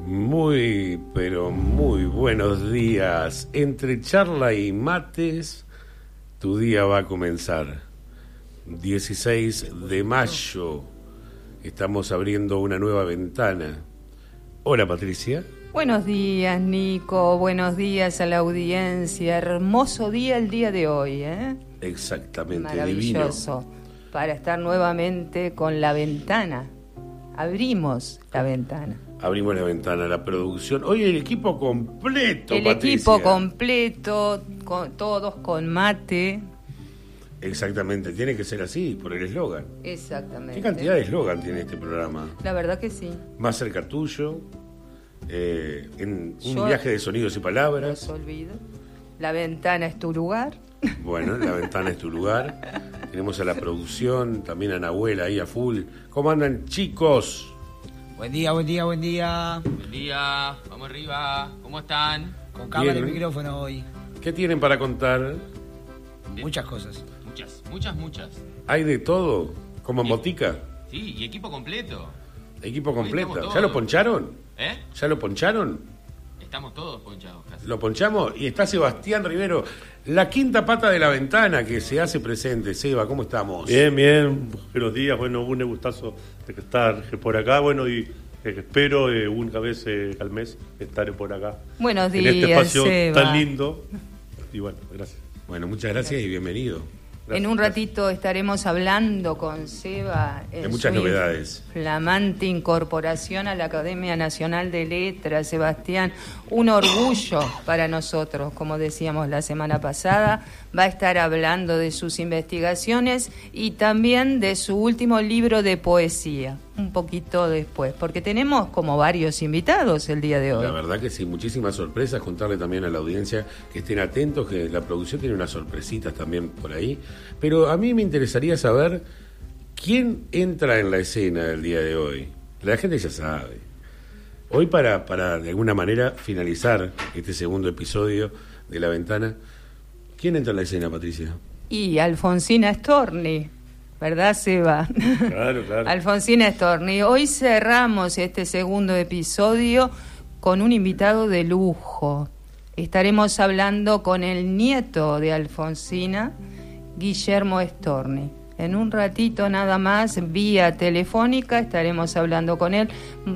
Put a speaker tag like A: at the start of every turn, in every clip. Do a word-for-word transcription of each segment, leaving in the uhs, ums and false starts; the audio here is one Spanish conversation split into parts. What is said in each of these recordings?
A: Muy, pero muy buenos días. Entre charla y mates, tu día va a comenzar. dieciséis de mayo, estamos abriendo una nueva ventana. Hola, Patricia.
B: Buenos días, Nico. Buenos días a la audiencia. Hermoso día el día de hoy, ¿eh?
A: Exactamente,
B: maravilloso.
A: Divino.
B: Para estar nuevamente con la ventana. Abrimos la ventana.
A: Abrimos la ventana, la producción. Hoy el equipo completo,
B: El
A: Patricia.
B: equipo completo, con, todos con mate.
A: Exactamente, tiene que ser así, por el eslogan.
B: Exactamente.
A: ¿Qué cantidad de eslogan tiene este programa?
B: La verdad que sí.
A: Más cerca tuyo, eh, en un
B: Yo
A: viaje de sonidos y palabras.
B: No olvido. La ventana es tu lugar.
A: Bueno, la ventana es tu lugar. Tenemos a la producción, también a Nahuel ahí a full. ¿Cómo andan, chicos?
C: Buen día, buen día, buen día.
D: Buen día, vamos arriba, ¿cómo están?
C: Con cámara
A: Bien.
C: y micrófono hoy.
A: ¿Qué tienen para contar?
C: Muchas cosas.
D: Muchas, muchas, muchas.
A: ¿Hay de todo? ¿Como en
D: Y-
A: botica?
D: Sí, y equipo completo.
A: Equipo
D: Hoy
A: completo.
D: estamos
A: ¿Ya lo
D: todos.
A: poncharon?
D: ¿Eh?
A: ¿Ya lo poncharon?
D: Estamos todos ponchados casi.
A: Lo ponchamos y está Sebastián Rivero, la quinta pata de la ventana que se hace presente. Seba, ¿cómo estamos?
E: Bien, bien, buenos días, bueno, un gustazo de estar por acá, bueno, y eh, espero eh, una vez eh, al mes estar por acá.
B: Buenos días,
E: en este espacio
B: Seba.
E: tan lindo, y bueno, gracias.
A: Bueno, muchas gracias y bienvenido.
B: En un ratito estaremos hablando con Seba en
A: Hay muchas
B: su
A: novedades.
B: flamante incorporación a la Academia Nacional de Letras. Sebastián, un orgullo para nosotros, como decíamos la semana pasada. Va a estar hablando de sus investigaciones y también de su último libro de poesía, un poquito después, porque tenemos como varios invitados el día de hoy.
A: La verdad que sí, muchísimas sorpresas. Contarle también a la audiencia que estén atentos, que la producción tiene unas sorpresitas también por ahí. Pero a mí me interesaría saber quién entra en la escena del día de hoy. La gente ya sabe. Hoy para, para de alguna manera finalizar este segundo episodio de La Ventana, ¿quién entra en la escena, Patricia?
B: Y Alfonsina Storni, ¿verdad, Seba?
E: Claro, claro.
B: Alfonsina Storni. Hoy cerramos este segundo episodio con un invitado de lujo. Estaremos hablando con el nieto de Alfonsina, Guillermo Storni. En un ratito nada más, vía telefónica, estaremos hablando con él,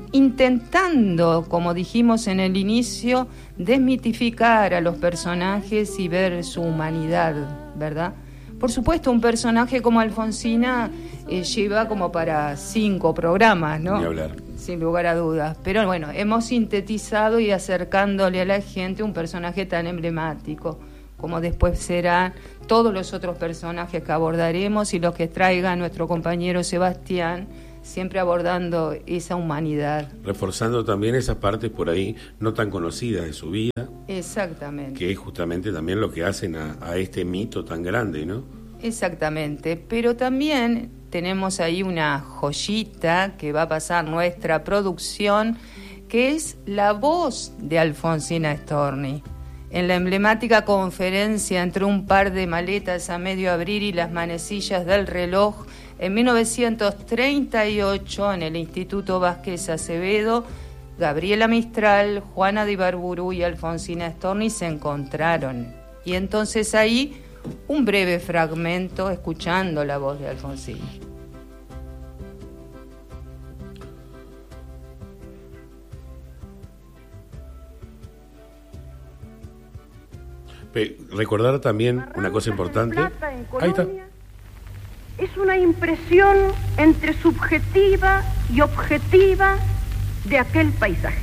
B: intentando, como dijimos en el inicio, desmitificar a los personajes y ver su humanidad, ¿verdad? Por supuesto, un personaje como Alfonsina eh, lleva como para cinco programas, ¿no?
A: Ni hablar.
B: Sin lugar a dudas. Pero bueno, hemos sintetizado y acercándole a la gente un personaje tan emblemático, como después serán todos los otros personajes que abordaremos y los que traiga nuestro compañero Sebastián, siempre abordando esa humanidad.
A: Reforzando también esas partes por ahí no tan conocidas de su vida,
B: Exactamente.
A: que es justamente también lo que hacen a, a este mito tan grande, ¿no?
B: Exactamente, pero también tenemos ahí una joyita que va a pasar nuestra producción, que es la voz de Alfonsina Storni. En la emblemática conferencia Entre un par de maletas a medio abrir y las manecillas del reloj, en mil novecientos treinta y ocho, en el Instituto Vázquez Acevedo, Gabriela Mistral, Juana de Ibarburu y Alfonsina Storni se encontraron. Y entonces ahí, un breve fragmento escuchando la voz de Alfonsina.
A: Pe- recordar también una cosa importante.
F: Plata, en
A: Ahí está.
F: Colonia, es una impresión entre subjetiva y objetiva de aquel paisaje.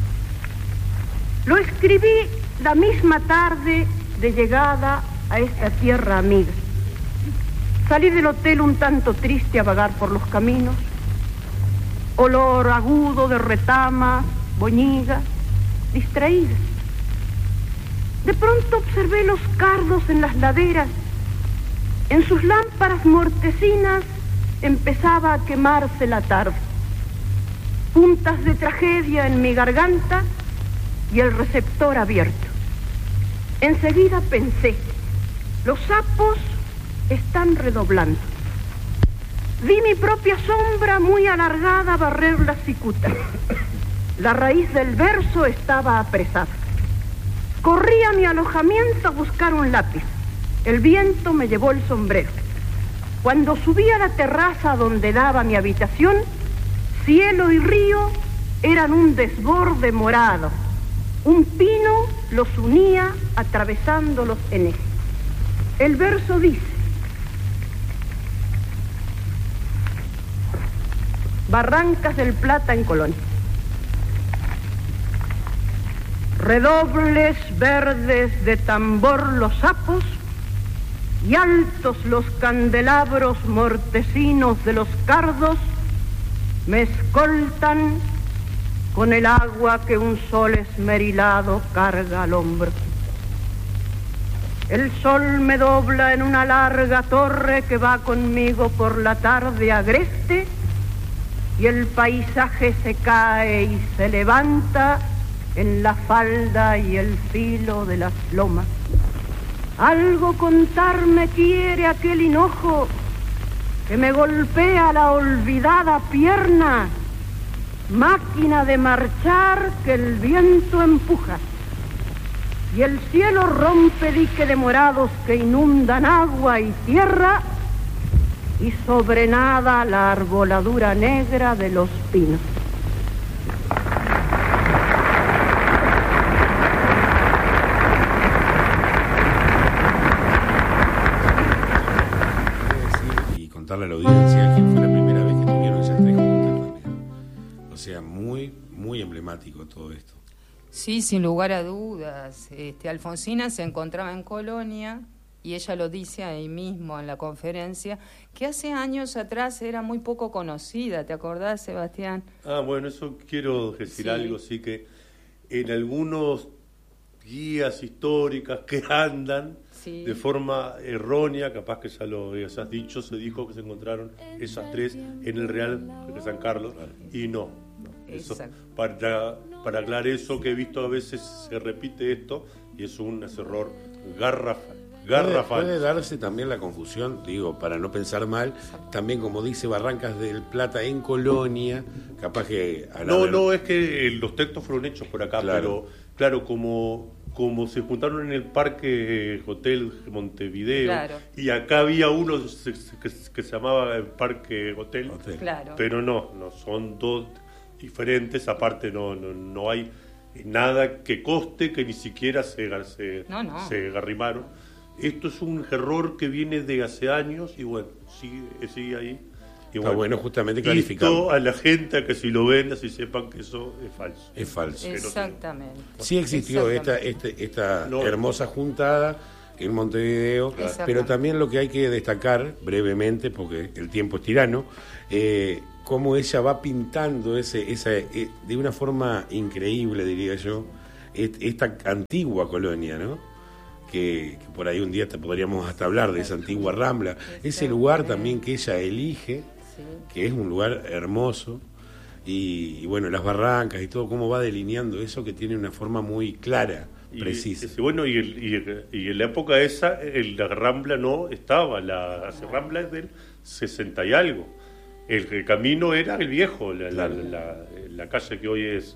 F: Lo escribí la misma tarde de llegada a esta tierra amiga. Salí del hotel un tanto triste a vagar por los caminos. Olor agudo de retamas, boñigas, distraídas. De pronto observé los cardos en las laderas. En sus lámparas mortecinas empezaba a quemarse la tarde. Puntas de tragedia en mi garganta y el receptor abierto. Enseguida pensé, los sapos están redoblando. Vi mi propia sombra muy alargada barrer la cicuta. La raíz del verso estaba apresada. Corrí a mi alojamiento a buscar un lápiz. El viento me llevó el sombrero. Cuando subí a la terraza donde daba mi habitación, cielo y río eran un desborde morado. Un pino los unía atravesándolos en eje. El verso dice: Barrancas del Plata en Colonia. Redobles verdes de tambor los sapos y altos los candelabros mortecinos de los cardos me escoltan con el agua que un sol esmerilado carga al hombro. El sol me dobla en una larga torre que va conmigo por la tarde agreste y el paisaje se cae y se levanta en la falda y el filo de las lomas. Algo contarme quiere aquel hinojo que me golpea la olvidada pierna, máquina de marchar que el viento empuja. Y el cielo rompe dique de morados que inundan agua y tierra y sobre nada la arboladura negra de los pinos.
A: A la audiencia que fue la primera vez que tuvieron esas tres juntas también. O sea, muy, muy emblemático todo esto.
B: Sí, sin lugar a dudas. Este, Alfonsina se encontraba en Colonia y ella lo dice ahí mismo en la conferencia, que hace años atrás era muy poco conocida. ¿Te acordás, Sebastián?
E: Ah, bueno, eso quiero decir
B: Sí.
E: algo, sí, que en algunos guías históricas que andan
B: Sí.
E: de forma errónea, capaz que ya lo has dicho, se dijo que se encontraron esas tres en el Real de San Carlos, y no, no. Eso, para, para aclarar eso, que he visto a veces se repite esto y es un error garrafal. garrafal.
A: Puede, puede darse también la confusión, digo, para no pensar mal, también como dice Barrancas del Plata en Colonia, capaz que... A la
E: no,
A: ver...
E: no, es que los textos fueron hechos por acá,
A: Claro.
E: pero claro, como... como se juntaron en el Parque eh, Hotel Montevideo,
B: Claro.
E: y acá había uno que, que se llamaba el Parque Hotel,
A: Hotel.
B: Claro.
E: pero no, no son dos diferentes, aparte no, no, no hay nada que coste que ni siquiera se, se,
B: No, no.
E: se agarrimaron. Esto es un error que viene de hace años y bueno, sigue, sigue ahí. Y
A: Está bueno justamente clarificar.
E: Insto a la gente a que si lo ven, así sepan que eso es falso.
A: Es falso.
B: Exactamente.
A: Sí existió esta,
B: Exactamente.
A: este, esta
E: No.
A: hermosa juntada en Montevideo,
B: Claro.
A: pero también lo que hay que destacar brevemente, porque el tiempo es tirano, eh, cómo ella va pintando ese, esa, eh, de una forma increíble, diría yo, et- esta antigua colonia, ¿no? Que, que por ahí un día te podríamos hasta hablar de esa antigua Rambla, ese lugar también que ella elige,
B: Sí.
A: que es un lugar hermoso, y, y bueno, las barrancas y todo, cómo va delineando eso, que tiene una forma muy clara,
E: Y,
A: precisa.
E: ese, bueno, y, el, y, el- y en la época esa, el, la Rambla no estaba, la, la Rambla es del sesenta y algo. El, el camino era el viejo, la, la,
A: Claro.
E: la, la calle que hoy es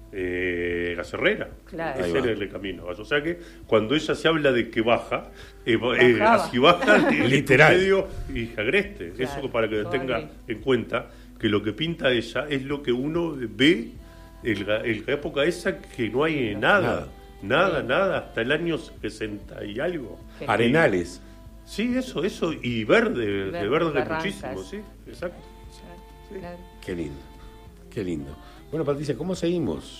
E: eh, La Cerrera.
B: Claro.
E: Ese
A: Ahí va.
E: era el camino. O sea que cuando ella se habla de que baja, eh, eh,
B: Bajaba.
E: así baja, eh,
A: Literal.
E: medio y agreste.
B: Claro,
E: Eso para que
B: todo
E: tenga
B: ahí.
E: en cuenta que lo que pinta ella es lo que uno ve en la, en la época esa, que no hay nada.
A: Nada.
E: Nada, nada, hasta el año sesenta y algo.
B: Qué
A: Arenales.
E: Sí, eso, eso, y verde, de
B: Verde,
E: verde
B: barrancas.
E: muchísimo, sí, exacto.
B: Claro.
A: Qué lindo, qué lindo. Bueno, Patricia, ¿cómo seguimos?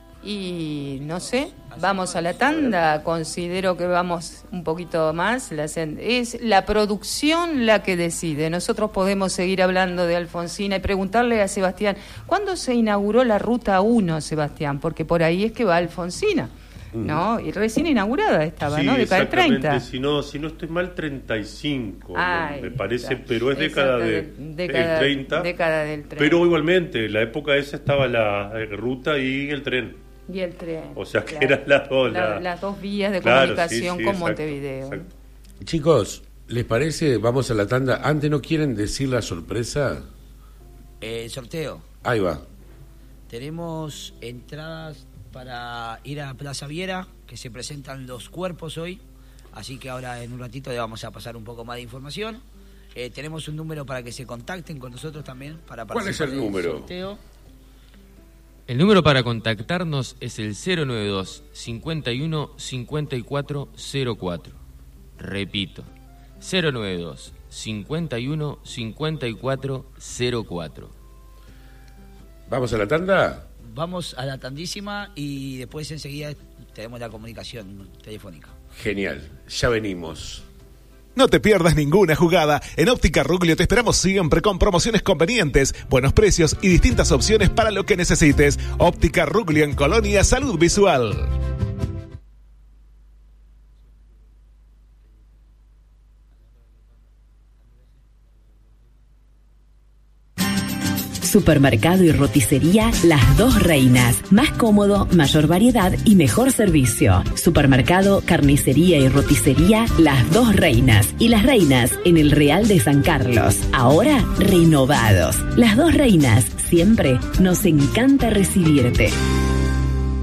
B: Y no sé, vamos a la tanda, considero que vamos un poquito más, la sen- es la producción la que decide. Nosotros podemos seguir hablando de Alfonsina y preguntarle a Sebastián, ¿cuándo se inauguró la Ruta uno, Sebastián? Porque por ahí es que va Alfonsina, ¿no? Y recién inaugurada estaba,
E: Sí,
B: ¿no? Década del
E: exactamente,
B: treinta.
E: si no, si no estoy mal, treinta y cinco,
B: Ay,
E: me parece,
B: está.
E: pero es década de,
B: Exacto, de- década-
E: el treinta,
B: década del treinta.
E: pero igualmente, en la época esa estaba la eh, ruta y el tren.
B: Y el tren.
E: O sea que
B: claro.
E: eran las dos,
B: La-
E: la-
B: las dos vías de
E: Claro,
B: comunicación
E: sí, sí,
B: con
E: exacto,
B: Montevideo.
E: exacto.
A: Chicos, ¿les parece? Vamos a la tanda. ¿Antes no quieren decir la sorpresa?
C: Eh, sorteo.
A: Ahí va.
C: Tenemos entradas para ir a Plaza Viera, que se presentan los cuerpos hoy, así que ahora en un ratito le vamos a pasar un poco más de información. Eh, tenemos un número para que se contacten con nosotros también. Para
A: ¿Cuál es el número?
C: Sorteo.
D: El número para contactarnos es el cero nueve dos, cincuenta y uno, cincuenta y cuatro cero cuatro. Repito, cero nueve dos, cincuenta y uno, cincuenta y cuatro cero cuatro.
A: ¿Vamos a la tanda?
C: Vamos a la tandísima y después enseguida tenemos la comunicación telefónica.
A: Genial, ya venimos.
G: No te pierdas ninguna jugada. En Óptica Ruglio te esperamos siempre con promociones convenientes, buenos precios y distintas opciones para lo que necesites. Óptica Ruglio en Colonia Salud Visual.
H: Supermercado y roticería Las Dos Reinas. Más cómodo, mayor variedad y mejor servicio. Supermercado, carnicería y roticería Las Dos Reinas. Y Las Reinas en el Real de San Carlos. Ahora renovados. Las Dos Reinas. Siempre nos encanta recibirte.